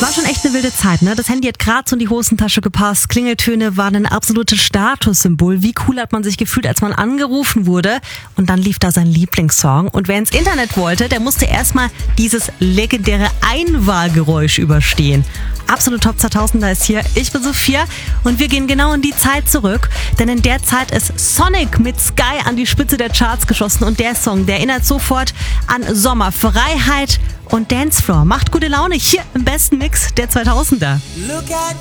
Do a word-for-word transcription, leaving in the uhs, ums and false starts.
War schon echt eine wilde Zeit, ne? Das Handy hat gerade so in die Hosentasche gepasst. Klingeltöne waren ein absolutes Statussymbol. Wie cool hat man sich gefühlt, als man angerufen wurde? Und dann lief da sein Lieblingssong. Und wer ins Internet wollte, der musste erstmal dieses legendäre Einwahlgeräusch überstehen. Absolut Top zweitausender ist hier. Ich bin Sophia und wir gehen genau in die Zeit zurück. Denn in der Zeit ist Sonic mit Sky an die Spitze der Charts geschossen. Und der Song, der erinnert sofort an Sommer, Freiheit und Dancefloor. Macht gute Laune hier im besten Mix der zweitausender. Look at